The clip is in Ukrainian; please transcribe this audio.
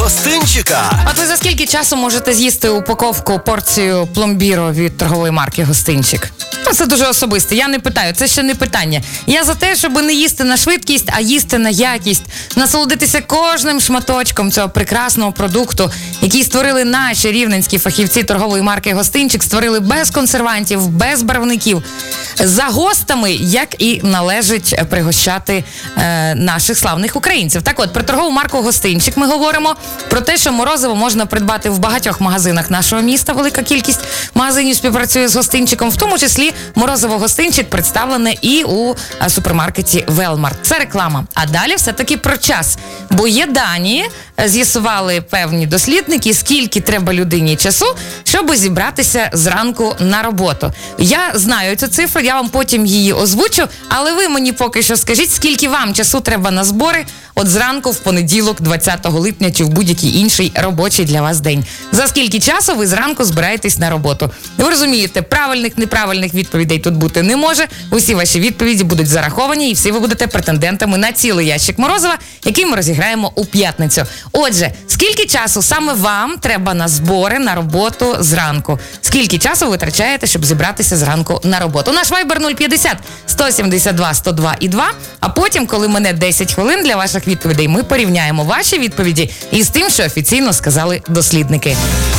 Гостинчика. От ви за скільки часу можете з'їсти упаковку, порцію пломбіро від торгової марки Гостинчик? Ну, це дуже особисто. Я не питаю, це ще не питання. Я за те, щоб не їсти на швидкість, а їсти на якість. Насолодитися кожним шматочком цього прекрасного продукту, який створили наші рівненські фахівці торгової марки Гостинчик, створили без консервантів, без барвників, за гостами, як і належить пригощати наших славних українців. Так от, про торгову марку Гостинчик ми говоримо, про те, що морозиво можна придбати в багатьох магазинах нашого міста. Велика кількість магазинів співпрацює з Гостинчиком, в тому числі морозиво Гостинчик представлене і у супермаркеті Велмарт. Це реклама. А далі все-таки про час. Бо є дані, з'ясували певні дослідники, скільки треба людині часу, щоб зібратися зранку на роботу. Я знаю цю цифру, я вам потім її озвучу, але ви мені поки що скажіть, скільки вам часу треба на збори от зранку в понеділок, 20 липня, чи в будь-який інший робочий для вас день. За скільки часу ви зранку збираєтесь на роботу? Ви розумієте, правильних, неправильних відповідей тут бути не може. Усі ваші відповіді будуть зараховані, і всі ви будете претендентами на цілий ящик морозива, який ми розіграємо у п'ятницю. Отже, скільки часу саме вам треба на збори, на роботу зранку? Скільки часу ви витрачаєте, щоб зібратися зранку на роботу? Наш Viber 050 172 102 і 2, а потім, коли мине 10 хвилин для ваших відповідей, ми порівняємо ваші відповіді із тим, що офіційно сказали дослідники.